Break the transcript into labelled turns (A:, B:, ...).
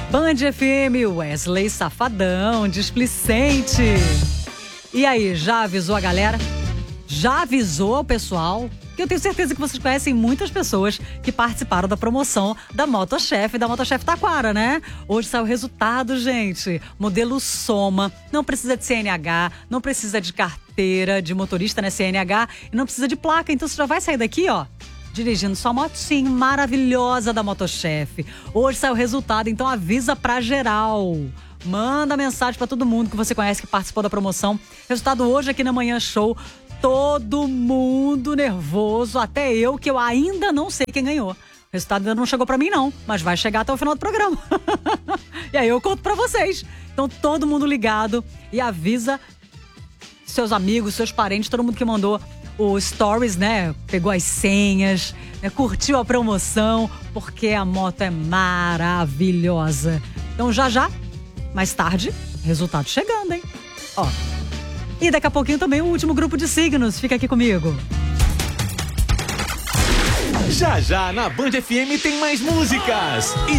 A: Band FM, Wesley Safadão, displicente. E aí, já avisou a galera? Já avisou o pessoal? Que eu tenho certeza que vocês conhecem muitas pessoas que participaram da promoção da Motochef Taquara, né? Hoje saiu o resultado, gente. Modelo Soma, não precisa de CNH, não precisa de carteira de motorista, né, CNH, e não precisa de placa. Então você já vai sair daqui, ó, dirigindo sua motinha maravilhosa da Motochef. Hoje saiu o resultado, então avisa pra geral. Manda mensagem pra todo mundo que você conhece que participou da promoção. Resultado hoje aqui na Manhã Show. Todo mundo nervoso, até eu, que eu ainda não sei quem ganhou. O resultado ainda não chegou pra mim, não, mas vai chegar até o final do programa. E aí eu conto pra vocês. Então todo mundo ligado e avisa seus amigos, seus parentes, todo mundo que mandou o stories, né? Pegou as senhas, né? Curtiu a promoção, porque a moto é maravilhosa. Então já, mais tarde, resultado chegando, hein? Ó. E daqui a pouquinho também o último grupo de signos. Fica aqui comigo.
B: Já na Band FM tem mais músicas.